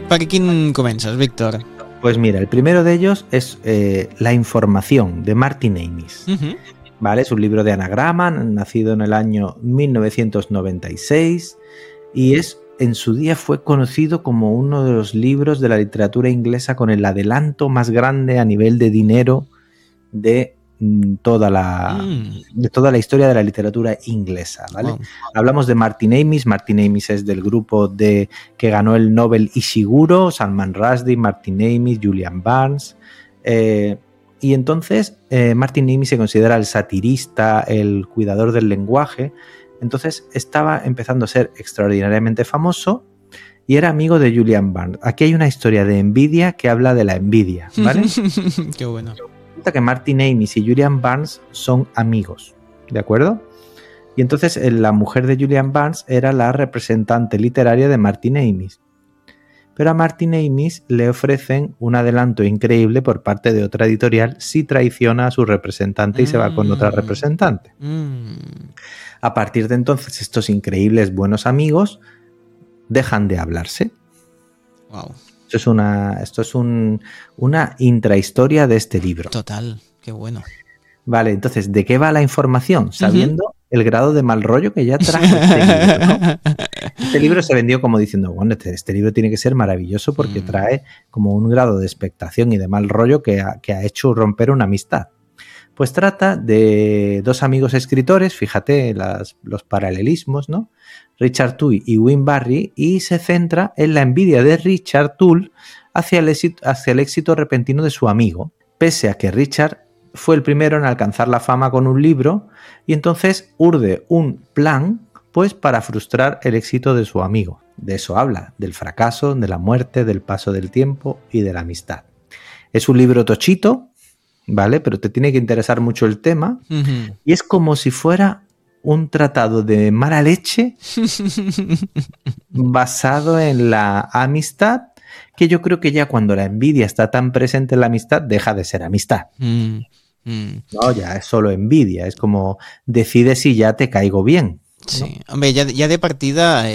Per quin comences, Víctor? Pues mira, el primero de ellos es La información, de Martin Amis. ¿Vale? Es un libro de anagrama, nacido en el año 1996 y en su día fue conocido como uno de los libros de la literatura inglesa con el adelanto más grande a nivel de dinero de toda la historia de la literatura inglesa, ¿vale? Wow. Hablamos de Martin Amis. Martin Amis es del grupo que ganó el Nobel Ishiguro, Salman Rushdie, Martin Amis, Julian Barnes. Y entonces Martin Amis se considera el satirista, el cuidador del lenguaje. Entonces estaba empezando a ser extraordinariamente famoso y era amigo de Julian Barnes. Aquí hay una historia de envidia que habla de la envidia, ¿vale? Qué bueno. Resulta que Martin Amis y Julian Barnes son amigos, ¿de acuerdo? Y entonces la mujer de Julian Barnes era la representante literaria de Martin Amis. Pero a Martin Amis le ofrecen un adelanto increíble por parte de otra editorial si traiciona a su representante y se va con otra representante. A partir de entonces, estos increíbles buenos amigos dejan de hablarse. Wow. Esto es una intrahistoria de este libro. Total, qué bueno. Vale, entonces, ¿de qué va la información? Sabiendo el grado de mal rollo que ya trajo este libro, ¿no? Este libro se vendió como diciendo, bueno, este libro tiene que ser maravilloso porque trae como un grado de expectación y de mal rollo que ha hecho romper una amistad. Pues trata de dos amigos escritores, fíjate los paralelismos, ¿no? Richard Toole y Win Barry, y se centra en la envidia de Richard Toole hacia el éxito repentino de su amigo, pese a que Richard fue el primero en alcanzar la fama con un libro y entonces urde un plan pues para frustrar el éxito de su amigo. De eso habla, del fracaso, de la muerte, del paso del tiempo y de la amistad. Es un libro tochito, ¿vale? Pero te tiene que interesar mucho el tema y es como si fuera un tratado de mala leche basado en la amistad, que yo creo que ya cuando la envidia está tan presente en la amistad deja de ser amistad. No, ya es solo envidia, es como decide si ya te caigo bien, ¿no? Sí, hombre, ya de partida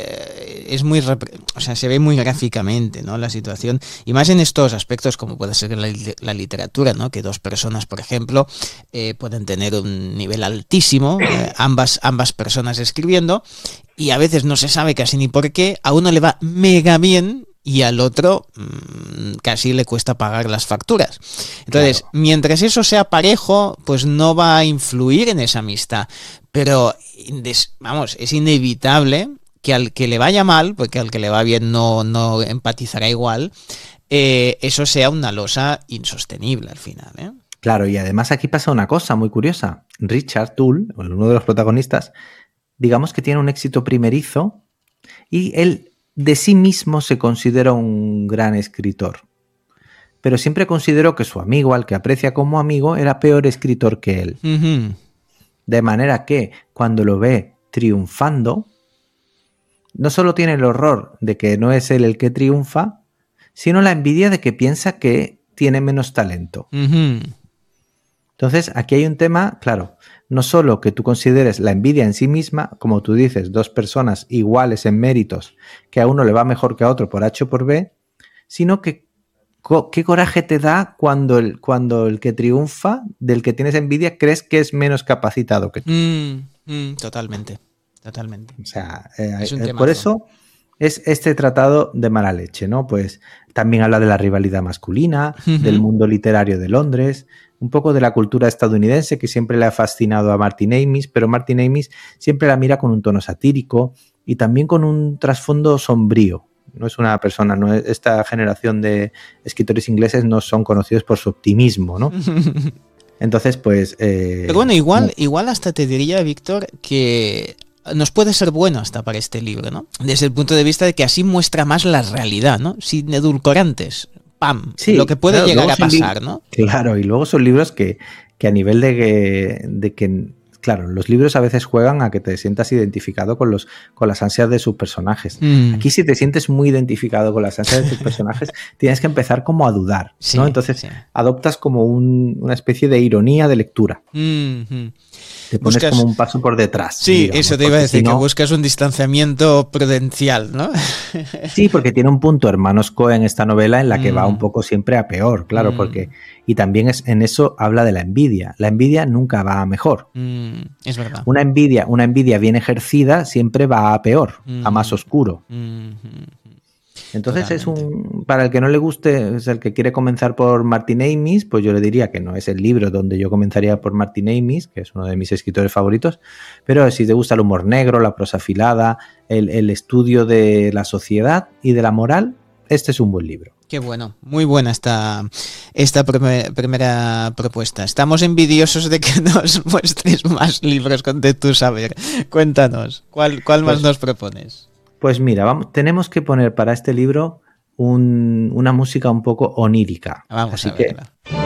es muy, o sea, se ve muy gráficamente, ¿no? La situación, y más en estos aspectos como puede ser la literatura, ¿no? Que dos personas, por ejemplo, pueden tener un nivel altísimo, ambas personas escribiendo, y a veces no se sabe casi ni por qué, a uno le va mega bien y al otro casi le cuesta pagar las facturas. Entonces, claro, mientras eso sea parejo, pues no va a influir en esa amistad. Pero, vamos, es inevitable que al que le vaya mal, porque al que le va bien no empatizará igual, eso sea una losa insostenible al final, ¿eh? Claro, y además aquí pasa una cosa muy curiosa. Richard Toole, uno de los protagonistas, digamos que tiene un éxito primerizo y él de sí mismo se considera un gran escritor, pero siempre consideró que su amigo, al que aprecia como amigo, era peor escritor que él. De manera que cuando lo ve triunfando, no solo tiene el horror de que no es él el que triunfa, sino la envidia de que piensa que tiene menos talento. Entonces, aquí hay un tema, claro, no solo que tú consideres la envidia en sí misma, como tú dices, dos personas iguales en méritos, que a uno le va mejor que a otro por H o por B, sino que qué coraje te da cuando el que triunfa, del que tienes envidia, crees que es menos capacitado que tú. Totalmente. O sea, por eso es este tratado de mala leche, ¿no? Pues también habla de la rivalidad masculina, del mundo literario de Londres, un poco de la cultura estadounidense que siempre le ha fascinado a Martin Amis, pero Martin Amis siempre la mira con un tono satírico y también con un trasfondo sombrío. No es una persona, no es, esta generación de escritores ingleses no son conocidos por su optimismo, ¿no? Entonces, pues... pero bueno, igual hasta te diría, Víctor, que nos puede ser bueno hasta para este libro, ¿no? Desde el punto de vista de que así muestra más la realidad, ¿no? Sin edulcorantes. ¡Pam! Sí, lo que puede llegar a pasar, ¿no? Claro, y luego son libros que a nivel de que claro, los libros a veces juegan a que te sientas identificado con las ansias de sus personajes. Aquí, si te sientes muy identificado con las ansias de tus personajes, tienes que empezar como a dudar, sí, ¿no? Entonces sí. adoptas como una especie de ironía de lectura. Te pones como un paso por detrás. Sí, digamos, eso te iba a decir, si no, que buscas un distanciamiento prudencial, ¿no? Sí, porque tiene un punto Hermanos Coen esta novela en la que va un poco siempre a peor, claro, porque... Y también en eso habla de la envidia. La envidia nunca va a mejor. Es verdad. Una envidia bien ejercida siempre va a peor, a más oscuro. Entonces totalmente. Para el que no le guste, es el que quiere comenzar por Martin Amis, pues yo le diría que no es el libro donde yo comenzaría por Martin Amis, que es uno de mis escritores favoritos, pero si te gusta el humor negro, la prosa afilada, el estudio de la sociedad y de la moral, este es un buen libro. Qué bueno, muy buena esta primera propuesta. Estamos envidiosos de que nos muestres más libros de tu saber. Cuéntanos, ¿cuál más nos propones? Pues mira, tenemos que poner para este libro una música un poco onírica. Vamos a verla.